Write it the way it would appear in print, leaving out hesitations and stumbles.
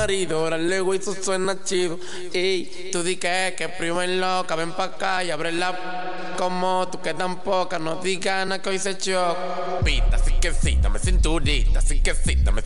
marido. Órale, güey, eso suena chido. Ey, tú di que primo es loca. Ven pa' acá y abre la como tú que tan poca. No digas nada que hoy se choca. Pita, así que sí, dame cinturita. Así que sí, dame